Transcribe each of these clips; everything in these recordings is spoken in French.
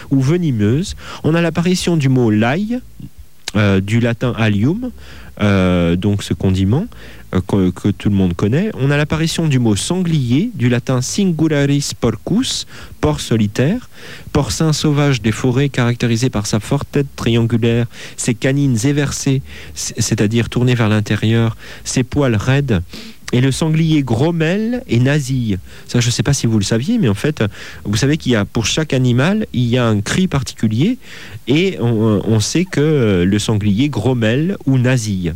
ou venimeuse. On a l'apparition du mot l'ail, du latin allium, donc ce condiment que tout le monde connaît. On a l'apparition du mot sanglier, du latin singularis porcus, porc solitaire, porcin sauvage des forêts caractérisé par sa forte tête triangulaire, ses canines éversées, c'est-à-dire tournées vers l'intérieur, ses poils raides. Et le sanglier gromelle et nasille. Ça, je ne sais pas si vous le saviez, mais en fait, vous savez qu'il y a pour chaque animal, il y a un cri particulier, et on sait que le sanglier gromelle ou nasille.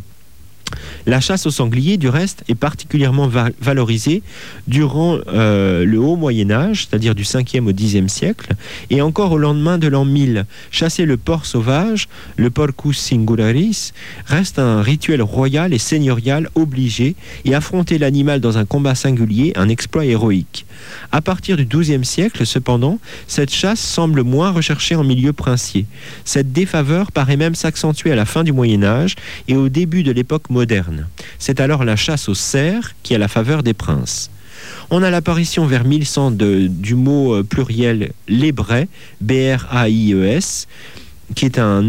La chasse au sanglier, du reste, est particulièrement valorisée durant le haut Moyen-Âge, c'est-à-dire du 5e au 10e siècle, et encore au lendemain de l'an 1000. Chasser le porc sauvage, le porcus singularis, reste un rituel royal et seigneurial obligé, et affronter l'animal dans un combat singulier, un exploit héroïque. À partir du XIIe siècle, cependant, cette chasse semble moins recherchée en milieu princier. Cette défaveur paraît même s'accentuer à la fin du Moyen-Âge et au début de l'époque moderne. C'est alors la chasse au cerf qui a la faveur des princes. On a l'apparition vers 1100 du mot pluriel lébret, B-R-A-I-E-S, qui est un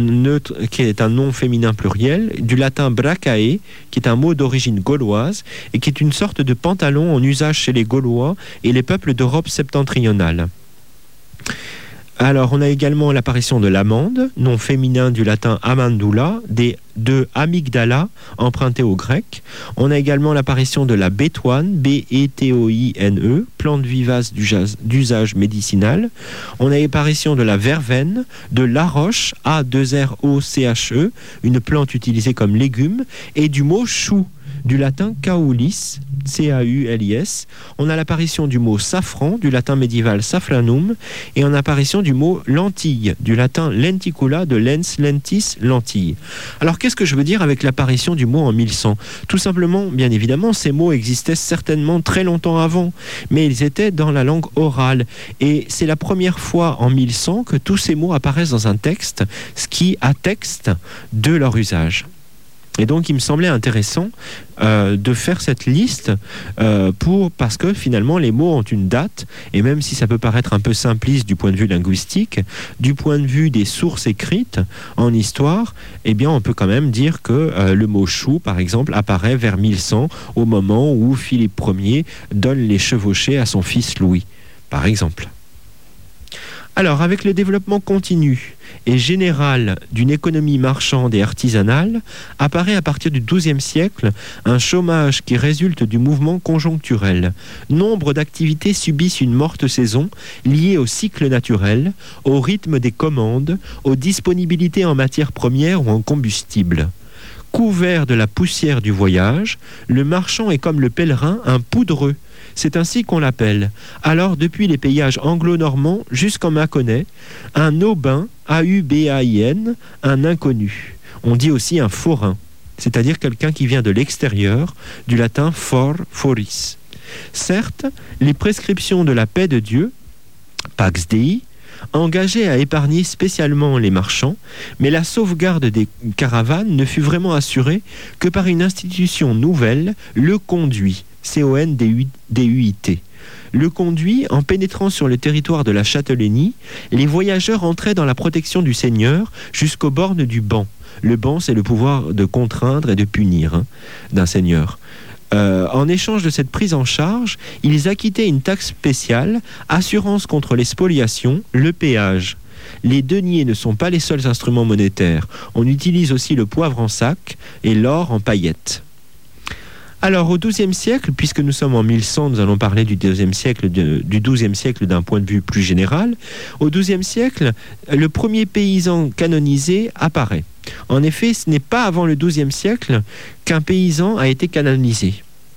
nom féminin pluriel, du latin bracae, qui est un mot d'origine gauloise, et qui est une sorte de pantalon en usage chez les Gaulois et les peuples d'Europe septentrionale. Alors, on a également l'apparition de l'amande, nom féminin du latin amandula, de amygdala, emprunté au grec. On a également l'apparition de la bétoine, B-E-T-O-I-N-E, plante vivace d'usage médicinal. On a l'apparition de la verveine, de l'aroche, A-2-R-O-C-H-E, une plante utilisée comme légume, et du mot chou, du latin caulis, C-A-U-L-I-S. On a l'apparition du mot safran, du latin médiéval safranum, et on a l'apparition du mot lentille, du latin lenticula, de lens, lentis, lentille. Alors qu'est-ce que je veux dire avec l'apparition du mot en 1100 ? Tout simplement, bien évidemment, ces mots existaient certainement très longtemps avant, mais ils étaient dans la langue orale, et c'est la première fois en 1100 que tous ces mots apparaissent dans un texte, ce qui atteste de leur usage. Et donc, il me semblait intéressant de faire cette liste parce que finalement, les mots ont une date, et même si ça peut paraître un peu simpliste du point de vue linguistique, du point de vue des sources écrites en histoire, eh bien, on peut quand même dire que le mot chou, par exemple, apparaît vers 1100, au moment où Philippe Ier donne les chevauchés à son fils Louis, par exemple. Alors, avec le développement continu et général d'une économie marchande et artisanale, apparaît à partir du XIIe siècle un chômage qui résulte du mouvement conjoncturel. Nombre d'activités subissent une morte saison liée au cycle naturel, au rythme des commandes, aux disponibilités en matières premières ou en combustible. Couvert de la poussière du voyage, le marchand est comme le pèlerin un poudreux. C'est ainsi qu'on l'appelle. Alors, depuis les péages anglo-normands jusqu'en Mâconnais, un aubin, A-U-B-A-I-N, un inconnu. On dit aussi un forain, c'est-à-dire quelqu'un qui vient de l'extérieur, du latin for, foris. Certes, les prescriptions de la paix de Dieu, Pax Dei, engagé à épargner spécialement les marchands, mais la sauvegarde des caravanes ne fut vraiment assurée que par une institution nouvelle, le conduit, C-O-N-D-U-I-T. Le conduit, en pénétrant sur le territoire de la châtellenie, les voyageurs entraient dans la protection du Seigneur jusqu'aux bornes du ban. Le ban, c'est le pouvoir de contraindre et de punir d'un seigneur. En échange de cette prise en charge, ils acquittaient une taxe spéciale, assurance contre les spoliations, le péage. Les deniers ne sont pas les seuls instruments monétaires. On utilise aussi le poivre en sac et l'or en paillettes. Alors, au XIIe siècle, puisque nous sommes en 1100, nous allons parler du XIIe siècle, du XIIe siècle d'un point de vue plus général. Au XIIe siècle, le premier paysan canonisé apparaît. En effet, ce n'est pas avant le XIIe siècle qu'un paysan a été canonisé.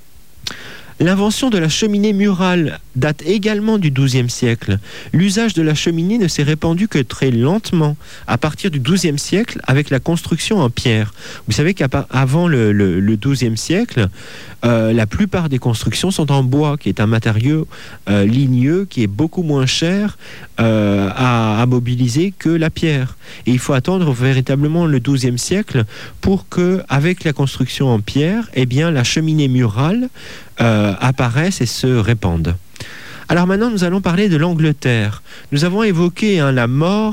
L'invention de la cheminée murale date également du XIIe siècle. L'usage de la cheminée ne s'est répandu que très lentement à partir du XIIe siècle avec la construction en pierre. Vous savez qu'avant le XIIe siècle, la plupart des constructions sont en bois, qui est un matériau ligneux qui est beaucoup moins cher à mobiliser que la pierre. Et il faut attendre véritablement le XIIe siècle pour que, avec la construction en pierre, eh bien, la cheminée murale apparaissent et se répandent. Alors maintenant, nous allons parler de l'Angleterre. Nous avons évoqué la mort